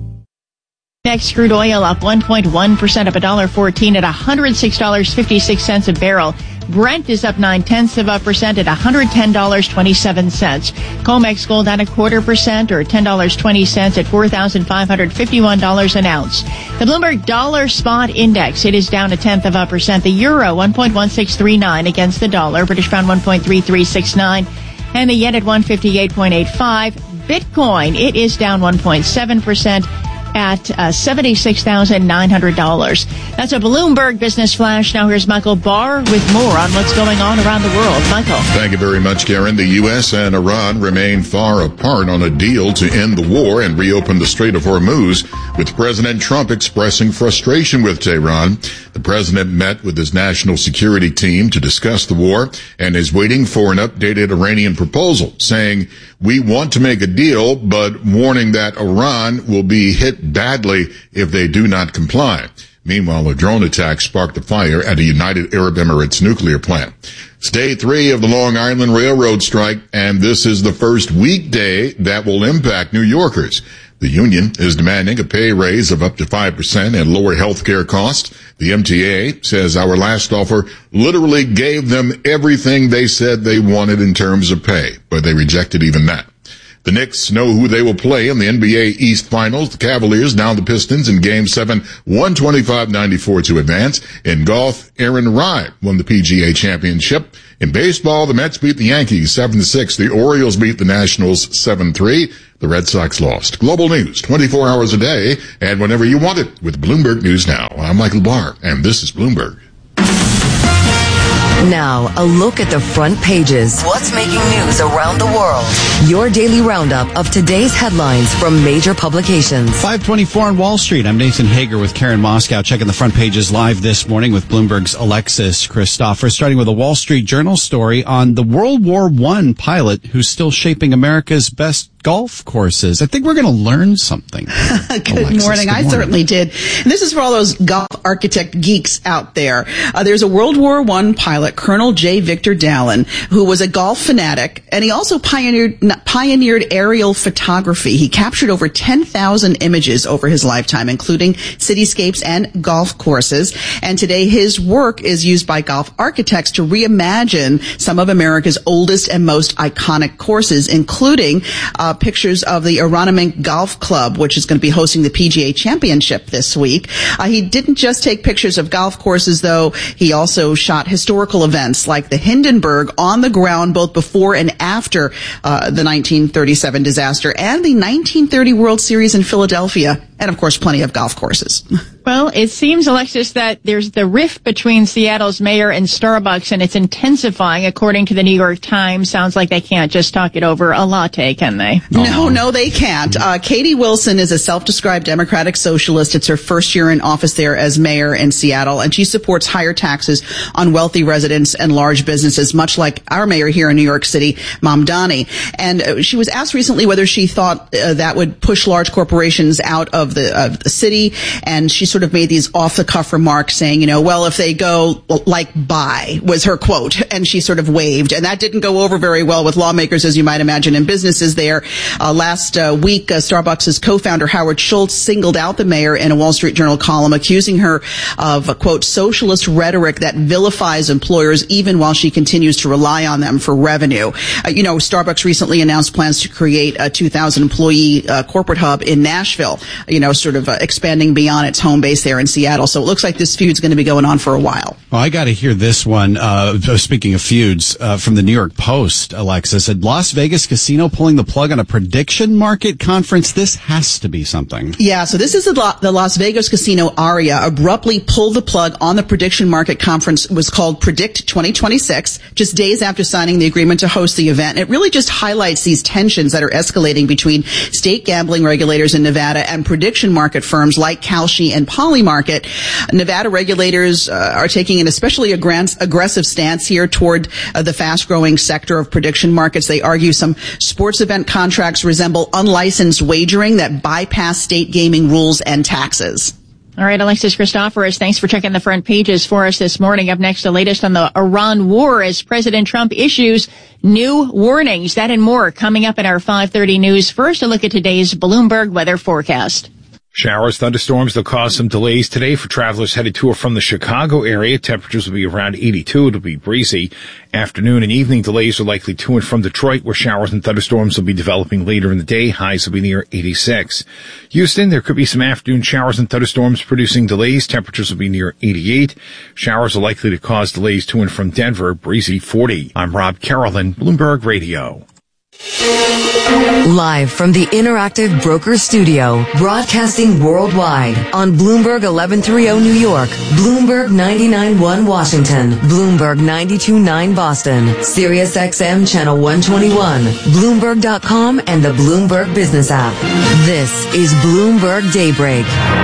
Next, crude oil up one point one percent, up one dollar fourteen at one hundred six dollars and fifty-six cents a barrel. Brent is up nine tenths of a percent at one hundred ten dollars and twenty-seven cents. COMEX gold down a quarter percent or ten dollars and twenty cents at four thousand five hundred fifty-one dollars an ounce. The Bloomberg Dollar Spot Index, it is down a tenth of a percent. The euro one point one six three nine against the dollar. British pound one point three three six nine. And the yen at one fifty-eight point eight five. Bitcoin, it is down one point seven percent at uh, seventy-six thousand nine hundred dollars. That's a Bloomberg Business Flash. Now here's Michael Barr with more on what's going on around the world. Michael. Thank you very much, Karen. The U S and Iran remain far apart on a deal to end the war and reopen the Strait of Hormuz, with President Trump expressing frustration with Tehran. The president met with his national security team to discuss the war and is waiting for an updated Iranian proposal, saying, "We want to make a deal, but warning that Iran will be hit badly if they do not comply." Meanwhile, a drone attack sparked a fire at a United Arab Emirates nuclear plant. It's day three of the Long Island Railroad strike, and this is the first weekday that will impact New Yorkers. The union is demanding a pay raise of up to five percent and lower health care costs. The M T A says our last offer literally gave them everything they said they wanted in terms of pay, but they rejected even that. The Knicks know who they will play in the N B A East Finals. The Cavaliers down the Pistons in Game seven, one twenty-five ninety-four to advance. In golf, Aaron Rai won the P G A Championship. In baseball, the Mets beat the Yankees seven to six. The Orioles beat the Nationals seven three. The Red Sox lost. Global news, twenty-four hours a day, and whenever you want it, with Bloomberg News Now. I'm Michael Barr, and this is Bloomberg. Now, a look at the front pages. What's making news around the world? Your daily roundup of today's headlines from major publications. five twenty-four on Wall Street. I'm Nathan Hager with Karen Moscow, checking the front pages live this morning with Bloomberg's Alexis Christopher, starting with a Wall Street Journal story on the World War One pilot who's still shaping America's best golf courses. I think we're going to learn something. Good Alexis, morning. good I morning. certainly did. And this is for all those golf architect geeks out there. Uh, there's a World War One pilot, Colonel J. Victor Dallin, who was a golf fanatic, and he also pioneered pioneered aerial photography. He captured over ten thousand images over his lifetime, including cityscapes and golf courses. And today his work is used by golf architects to reimagine some of America's oldest and most iconic courses, including uh, pictures of the Aronimink Golf Club, which is going to be hosting the P G A Championship this week. Uh, he didn't just take pictures of golf courses, though. He also shot historical events like the Hindenburg on the ground both before and after uh, the nineteen thirty-seven disaster, and the nineteen thirty World Series in Philadelphia, and of course plenty of golf courses. Well, it seems, Alexis, that there's the rift between Seattle's mayor and Starbucks, and it's intensifying, according to the New York Times. Sounds like they can't just talk it over a latte, can they? No, no, they can't. Uh, Katie Wilson is a self-described Democratic socialist. It's her first year in office there as mayor in Seattle, and she supports higher taxes on wealthy residents and large businesses, much like our mayor here in New York City, Mamdani. And uh, she was asked recently whether she thought uh, that would push large corporations out of the, uh, the city, and she sort of made these off-the-cuff remarks saying, you know, well, if they go like buy, was her quote, and she sort of waved. And that didn't go over very well with lawmakers, as you might imagine, and businesses there. Uh, last uh, week, uh, Starbucks' co-founder Howard Schultz singled out the mayor in a Wall Street Journal column, accusing her of, uh, quote, socialist rhetoric that vilifies employers even while she continues to rely on them for revenue. Uh, you know, Starbucks recently announced plans to create a two thousand employee uh, corporate hub in Nashville, you know, sort of uh, expanding beyond its home base there in Seattle. So it looks like this feud's going to be going on for a while. Well, I got to hear this one. Uh, speaking of feuds, uh, from the New York Post, Alexis, said Las Vegas Casino pulling the plug on a prediction market conference. This has to be something. Yeah, so this is the, La- the Las Vegas Casino Aria abruptly pulled the plug on the prediction market conference. It was called Predict twenty twenty-six, just days after signing the agreement to host the event. It really just highlights these tensions that are escalating between state gambling regulators in Nevada and prediction market firms like Kalshi and Polymarket. Nevada regulators uh, are taking an especially aggr- aggressive stance here toward uh, the fast-growing sector of prediction markets. They argue some sports event contracts resemble unlicensed wagering that bypass state gaming rules and taxes. All right, Alexis Christoforous, thanks for checking the front pages for us this morning. Up next, the latest on the Iran war as President Trump issues new warnings. That and more coming up in our five thirty news. First, a look at today's Bloomberg weather forecast. Showers, thunderstorms, they'll cause some delays today for travelers headed to or from the Chicago area. Temperatures will be around eighty-two. It'll be breezy. Afternoon and evening delays are likely to and from Detroit, where showers and thunderstorms will be developing later in the day. Highs will be near eighty-six. Houston, there could be some afternoon showers and thunderstorms producing delays. Temperatures will be near eighty-eight. Showers are likely to cause delays to and from Denver. Breezy forty. I'm Rob Carolyn, Bloomberg Radio. Live from the Interactive Broker Studio, broadcasting worldwide on Bloomberg eleven thirty New York, Bloomberg ninety-nine point one Washington, Bloomberg ninety-two point nine Boston, Sirius X M Channel one twenty-one, Bloomberg dot com, and the Bloomberg Business app. This is Bloomberg Daybreak.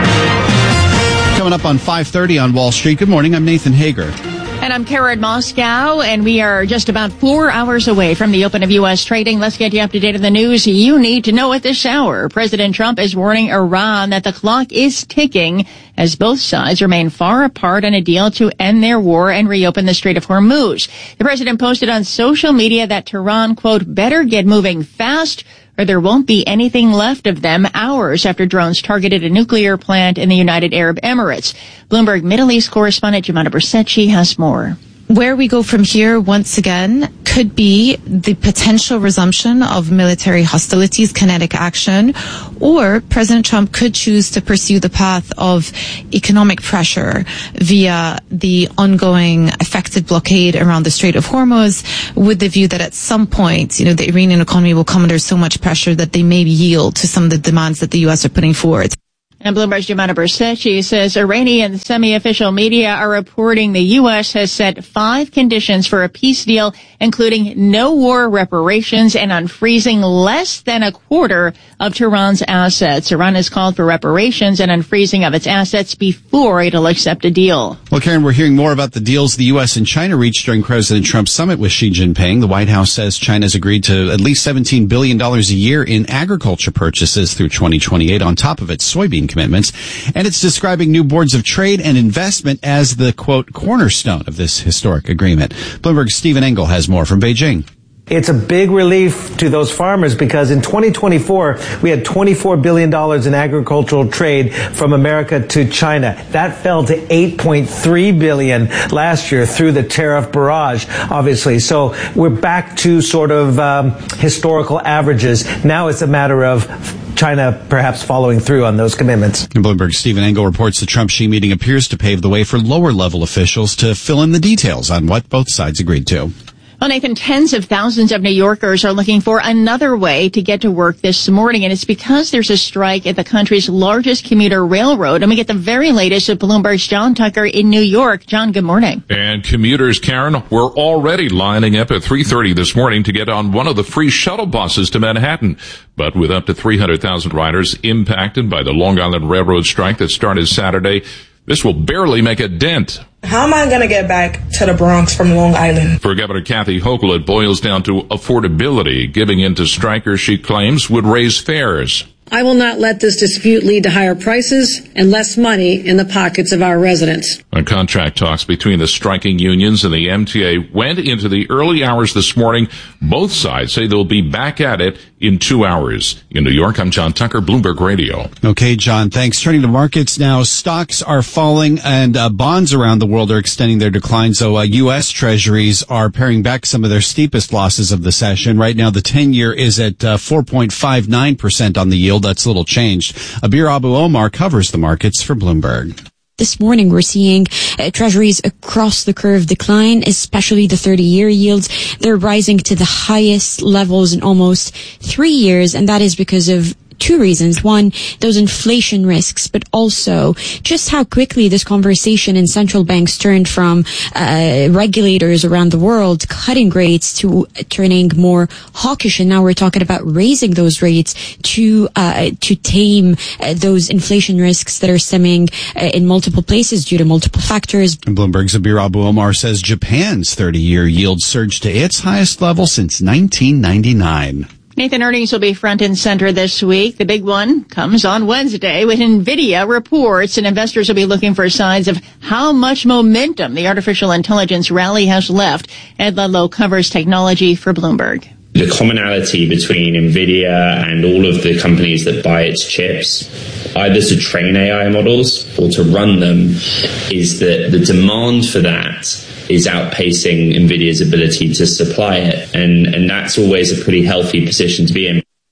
Coming up on five thirty on Wall Street. Good morning. I'm Nathan Hager. And I'm Karen Moscow, and we are just about four hours away from the open of U S trading. Let's get you up to date on the news you need to know at this hour. President Trump is warning Iran that the clock is ticking as both sides remain far apart on a deal to end their war and reopen the Strait of Hormuz. The president posted on social media that Tehran, quote, better get moving fast or there won't be anything left of them hours after drones targeted a nuclear plant in the United Arab Emirates. Bloomberg Middle East correspondent Jemana Bersetchi has more. Where we go from here, once again, could be the potential resumption of military hostilities, kinetic action, or President Trump could choose to pursue the path of economic pressure via the ongoing effective blockade around the Strait of Hormuz, with the view that at some point, you know, the Iranian economy will come under so much pressure that they may yield to some of the demands that the U S are putting forward. And Bloomberg's Jemana Bersetchi says Iranian semi-official media are reporting the U S has set five conditions for a peace deal, including no war reparations and unfreezing less than a quarter of Tehran's assets. Iran has called for reparations and unfreezing of its assets before it'll accept a deal. Well, Karen, we're hearing more about the deals the U S and China reached during President Trump's summit with Xi Jinping. The White House says China's agreed to at least seventeen billion dollars a year in agriculture purchases through twenty twenty-eight on top of its soybean commitments, and it's describing new boards of trade and investment as the, quote, cornerstone of this historic agreement. Bloomberg's Stephen Engel has more from Beijing. It's a big relief to those farmers because in twenty twenty-four, we had twenty-four billion dollars in agricultural trade from America to China. That fell to eight point three billion dollars last year through the tariff barrage, obviously. So we're back to sort of um, historical averages. Now it's a matter of China perhaps following through on those commitments. And Bloomberg's Stephen Engel reports the Trump-Xi meeting appears to pave the way for lower-level officials to fill in the details on what both sides agreed to. Well, Nathan, tens of thousands of New Yorkers are looking for another way to get to work this morning, and it's because there's a strike at the country's largest commuter railroad. And we get the very latest of Bloomberg's John Tucker in New York. John, good morning. And commuters, Karen, were already lining up at three thirty this morning to get on one of the free shuttle buses to Manhattan. But with up to three hundred thousand riders impacted by the Long Island Railroad strike that started Saturday, this will barely make a dent. How am I going to get back to the Bronx from Long Island? For Governor Kathy Hochul, it boils down to affordability. Giving in to strikers, she claims, would raise fares. I will not let this dispute lead to higher prices and less money in the pockets of our residents. And contract talks between the striking unions and the M T A went into the early hours this morning. Both sides say they'll be back at it in two hours. In New York, I'm John Tucker, Bloomberg Radio. Okay, John, thanks. Turning to markets now, stocks are falling and uh, bonds around the world are extending their decline. So uh, U S Treasuries are paring back some of their steepest losses of the session. Right now, the ten-year is at uh, four point five nine percent on the yield. That's a little changed. Abir Abu Omar covers the markets for Bloomberg. This morning, we're seeing uh, treasuries across the curve decline, especially the thirty-year yields. They're rising to the highest levels in almost three years, and that is because of two reasons. One, those inflation risks, but also just how quickly this conversation in central banks turned from uh, regulators around the world cutting rates to turning more hawkish, and now we're talking about raising those rates to uh, to tame uh, those inflation risks that are stemming uh, in multiple places due to multiple factors. And Bloomberg's Abir Abu Omar says Japan's thirty-year yield surged to its highest level since nineteen ninety-nine. Nathan, earnings will be front and center this week. The big one comes on Wednesday when NVIDIA reports, and investors will be looking for signs of how much momentum the artificial intelligence rally has left. Ed Ludlow covers technology for Bloomberg. The commonality between NVIDIA and all of the companies that buy its chips, either to train A I models or to run them, is that the demand for that is outpacing NVIDIA's ability to supply it. And, and that's always a pretty healthy position to be in.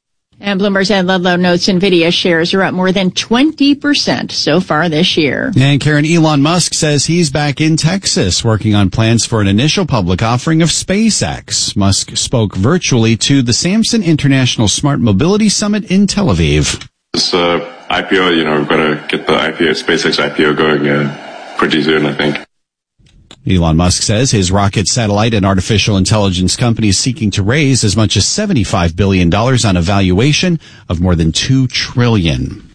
And Bloomberg's Ed Ludlow notes NVIDIA shares are up more than twenty percent so far this year. And Karen, Elon Musk says he's back in Texas working on plans for an initial public offering of SpaceX. Musk spoke virtually to the Samson International Smart Mobility Summit in Tel Aviv. This uh, I P O, you know, we've got to get the I P O, SpaceX I P O going uh, pretty soon, I think. Elon Musk says his rocket, satellite, and artificial intelligence company is seeking to raise as much as seventy-five billion dollars on a valuation of more than two trillion dollars.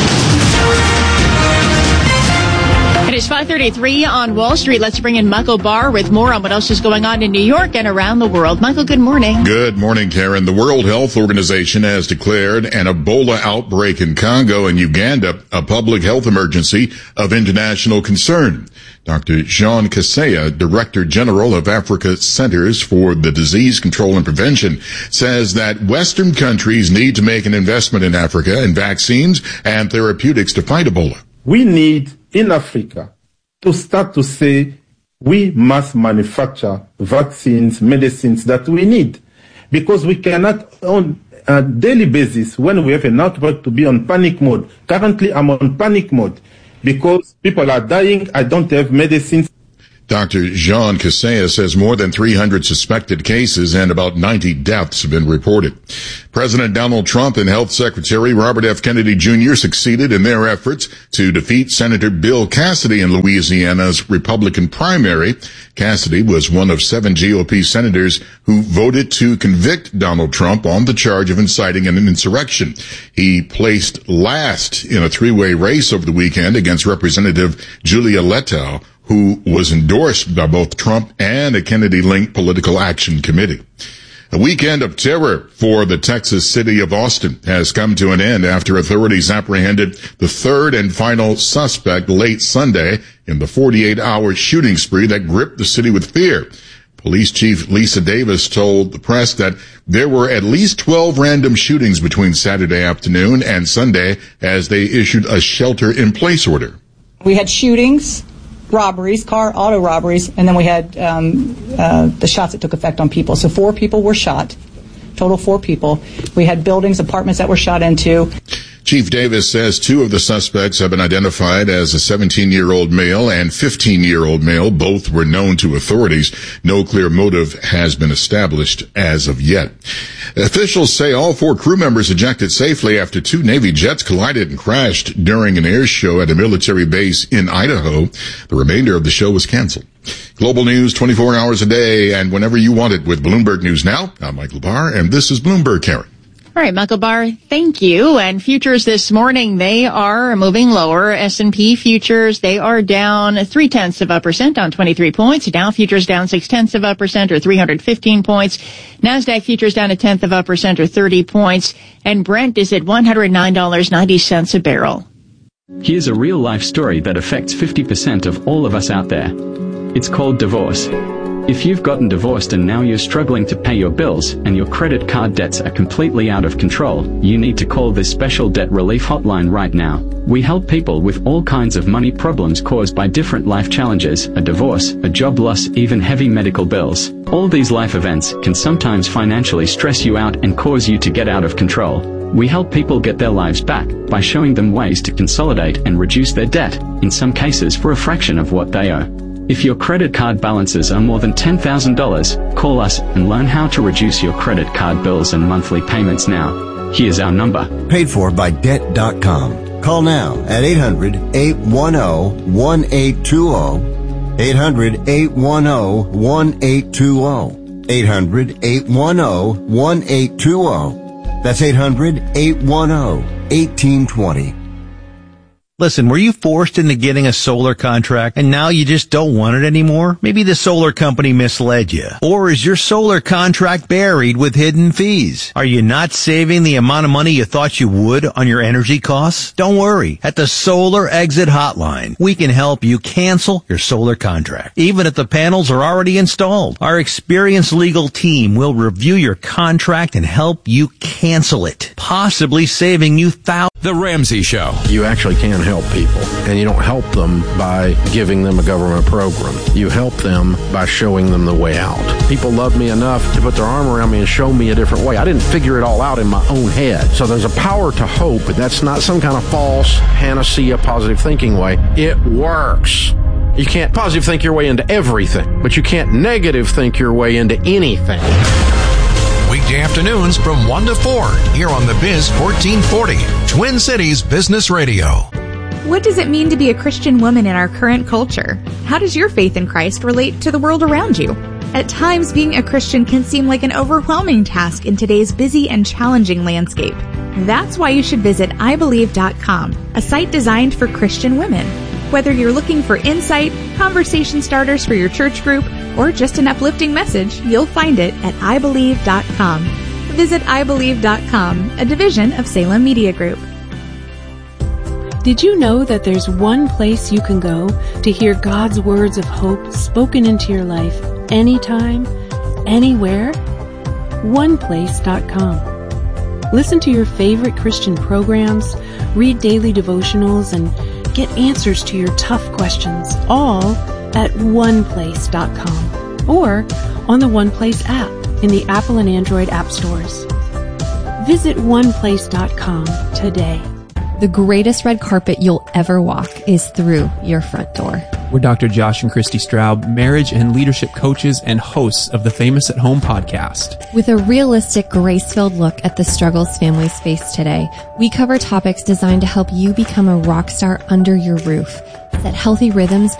It is five thirty-three on Wall Street. Let's bring in Michael Barr with more on what else is going on in New York and around the world. Michael, good morning. Good morning, Karen. The World Health Organization has declared an Ebola outbreak in Congo and Uganda a public health emergency of international concern. Doctor Jean Kaseya, Director General of Africa Centers for the Disease Control and Prevention, says that Western countries need to make an investment in Africa in vaccines and therapeutics to fight Ebola. We need, in Africa, to start to say we must manufacture vaccines, medicines that we need. Because we cannot, on a daily basis, when we have an outbreak, to be on panic mode. Currently, I'm on panic mode. Because people are dying, I don't have medicines. Doctor Jean Kaseya says more than three hundred suspected cases and about ninety deaths have been reported. President Donald Trump and Health Secretary Robert F. Kennedy Junior succeeded in their efforts to defeat Senator Bill Cassidy in Louisiana's Republican primary. Cassidy was one of seven G O P senators who voted to convict Donald Trump on the charge of inciting an insurrection. He placed last in a three-way race over the weekend against Representative Julia Letow, who was endorsed by both Trump and a Kennedy-linked political action committee. A weekend of terror for the Texas city of Austin has come to an end after authorities apprehended the third and final suspect late Sunday in the forty-eight hour shooting spree that gripped the city with fear. Police Chief Lisa Davis told the press that there were at least twelve random shootings between Saturday afternoon and Sunday as they issued a shelter-in-place order. We had shootings, robberies, car auto robberies, and then we had um, uh, the shots that took effect on people. So four people were shot, total four people. We had buildings, apartments that were shot into. Chief Davis says two of the suspects have been identified as a seventeen-year-old male and fifteen-year-old male. Both were known to authorities. No clear motive has been established as of yet. Officials say all four crew members ejected safely after two Navy jets collided and crashed during an air show at a military base in Idaho. The remainder of the show was canceled. Global news twenty-four hours a day and whenever you want it with Bloomberg News Now. I'm Michael Barr, and this is Bloomberg, Karen. All right, Michael Barr, thank you. And futures this morning, they are moving lower. S and P futures, they are down three tenths of a percent, down twenty-three points. Dow futures down six tenths of a percent, or three hundred fifteen points. NASDAQ futures down a tenth of a percent, or thirty points. And Brent is at one hundred nine dollars and ninety cents a barrel. Here's a real life story that affects fifty percent of all of us out there. It's called divorce. If you've gotten divorced and now you're struggling to pay your bills and your credit card debts are completely out of control, you need to call this special debt relief hotline right now. We help people with all kinds of money problems caused by different life challenges, a divorce, a job loss, even heavy medical bills. All these life events can sometimes financially stress you out and cause you to get out of control. We help people get their lives back by showing them ways to consolidate and reduce their debt, in some cases for a fraction of what they owe. If your credit card balances are more than ten thousand dollars, call us and learn how to reduce your credit card bills and monthly payments now. Here's our number. Paid for by debt dot com. Call now at eight hundred, eight one zero, one eight two zero. eight hundred, eight one zero, one eight two zero. eight hundred, eight one zero, one eight two zero. That's eight hundred, eight one zero, one eight two zero. Listen, were you forced into getting a solar contract and now you just don't want it anymore? Maybe the solar company misled you. Or is your solar contract buried with hidden fees? Are you not saving the amount of money you thought you would on your energy costs? Don't worry. At the Solar Exit Hotline, we can help you cancel your solar contract, even if the panels are already installed. Our experienced legal team will review your contract and help you cancel it, possibly saving you thousands. The Ramsey Show. You actually can help help people. And you don't help them by giving them a government program. You help them by showing them the way out. People love me enough to put their arm around me and show me a different way. I didn't figure it all out in my own head. So there's a power to hope, but that's not some kind of false panacea positive thinking way. It works. You can't positive think your way into everything, but you can't negative think your way into anything. Weekday afternoons from one to four here on The Biz fourteen forty, Twin Cities Business Radio. What does it mean to be a Christian woman in our current culture? How does your faith in Christ relate to the world around you? At times, being a Christian can seem like an overwhelming task in today's busy and challenging landscape. That's why you should visit I believe dot com, a site designed for Christian women. Whether you're looking for insight, conversation starters for your church group, or just an uplifting message, you'll find it at I believe dot com. Visit I believe dot com, a division of Salem Media Group. Did you know that there's one place you can go to hear God's words of hope spoken into your life anytime, anywhere? one place dot com. Listen to your favorite Christian programs, read daily devotionals, and get answers to your tough questions, all at one place dot com or on the OnePlace app in the Apple and Android app stores. Visit one place dot com today. The greatest red carpet you'll ever walk is through your front door. We're Doctor Josh and Christy Straub, marriage and leadership coaches and hosts of the Famous at Home podcast. With a realistic, grace-filled look at the struggles families face today, we cover topics designed to help you become a rock star under your roof, set healthy rhythms